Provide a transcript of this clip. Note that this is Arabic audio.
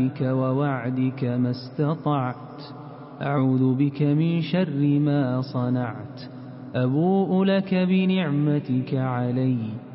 أفعالك ووعدك ما استطعت، أعوذ بك من شر ما صنعت، أبوء لك بنعمتك علي